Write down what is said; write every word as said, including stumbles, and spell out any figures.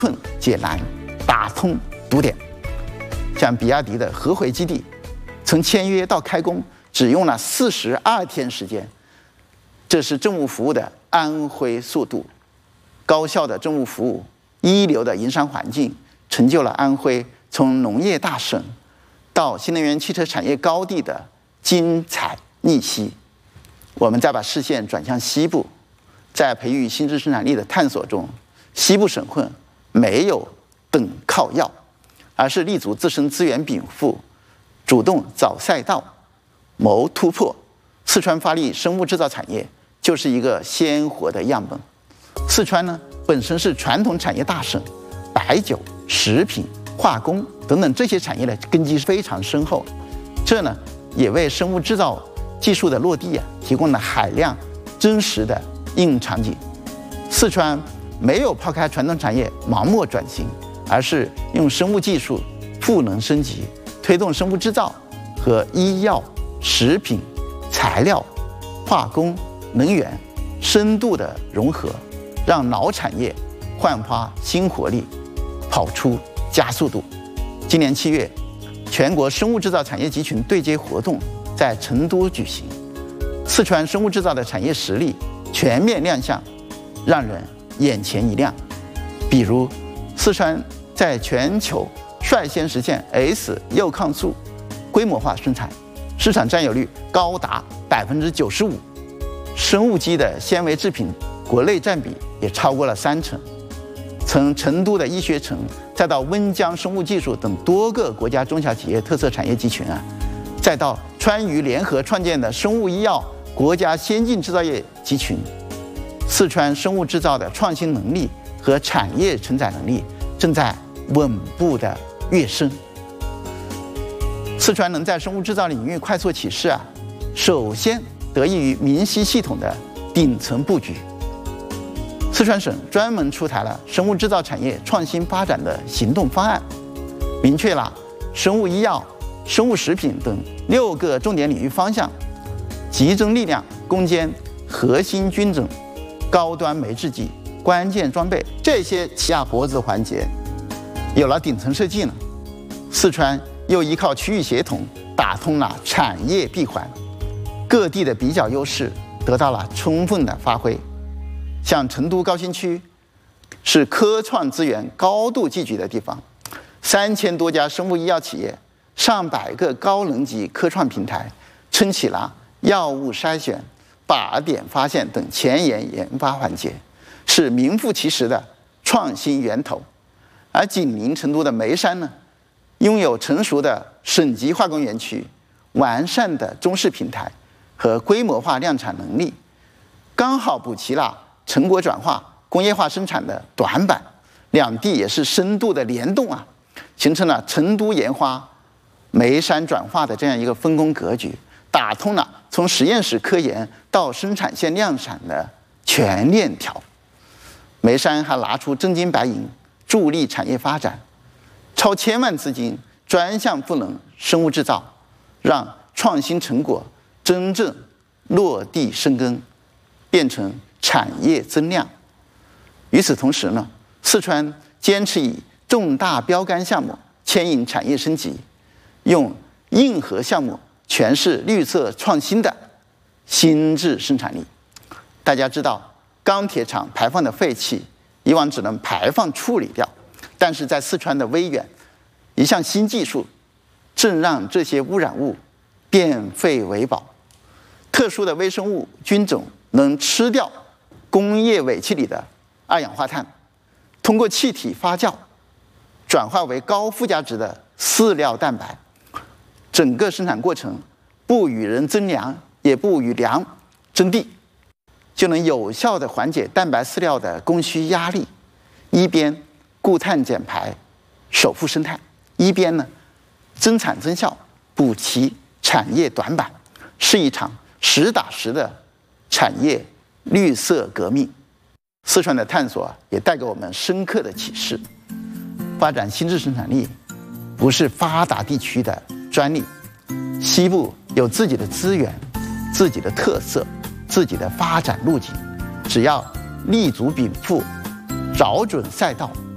困解难，打通堵点。像比亚迪的合肥基地，从签约到开工只用了四十二天时间，这是政务服务的安徽速度。高效的政务服务，一流的营商环境，成就了安徽从农业大省到新能源汽车产业高地的精彩逆袭。我们再把视线转向西部，在培育新质生产力的探索中，西部省份没有等靠要，而是立足自身资源禀赋，主动找赛道，谋突破。四川发力生物制造产业就是一个鲜活的样本。四川呢，本身是传统产业大省，白酒、食品、化工等等这些产业的根基非常深厚，这呢也为生物制造技术的落地啊提供了海量真实的应用场景。四川没有抛开传统产业盲目转型，而是用生物技术赋能升级，推动生物制造和医药、食品、材料、化工、能源深度的融合，让老产业焕发新活力，跑出加速度。今年七月，全国生物制造产业集群对接活动在成都举行，四川生物制造的产业实力全面亮相，让人眼前一亮。比如，四川在全球率先实现 S 铀抗素规模化生产，市场占有率高达百分之九十五，生物基的纤维制品国内占比也超过了三成。从成都的医学城，再到温江生物技术等多个国家中小企业特色产业集群啊，再到川渝联合创建的生物医药国家先进制造业集群，四川生物制造的创新能力和产业承载能力正在稳步的跃升。四川能在生物制造领域快速起势啊，首先得益于明晰系统的顶层布局。四川省专门出台了生物制造产业创新发展的行动方案，明确了生物医药、生物食品等六个重点领域方向，集中力量攻坚核心菌种、高端酶制剂、关键装备这些下脖子环节。有了顶层设计呢，四川又依靠区域协同打通了产业闭环，各地的比较优势得到了充分的发挥。像成都高新区是科创资源高度聚集的地方，三千多家生物医药企业，上百个高能级科创平台，撑起了药物筛选、靶点发现等前沿研发环节，是名副其实的创新源头。而紧邻成都的眉山呢，拥有成熟的省级化工园区、完善的中试平台和规模化量产能力，刚好补齐了成果转化、工业化生产的短板，两地也是深度的联动啊，形成了成都研发、眉山转化的这样一个分工格局，打通了从实验室科研到生产线量产的全链条。眉山还拿出真金白银助力产业发展，超千万资金专项赋能生物制造，让创新成果真正落地生根，变成产业增量。与此同时呢，四川坚持以重大标杆项目牵引产业升级，用硬核项目诠释绿色创新的新质生产力。大家知道，钢铁厂排放的废气以往只能排放处理掉，但是在四川的威远，一项新技术正让这些污染物变废为宝。特殊的微生物菌种能吃掉工业尾气里的二氧化碳，通过气体发酵转化为高附加值的饲料蛋白，整个生产过程不与人争粮，也不与粮争地，就能有效地缓解蛋白饲料的供需压力，一边固碳减排守护生态，一边呢增产增效补齐产业短板，是一场实打实的产业绿色革命。四川的探索也带给我们深刻的启示，发展新质生产力不是发达地区的专利，西部有自己的资源、自己的特色、自己的发展路径，只要立足禀赋，找准赛道，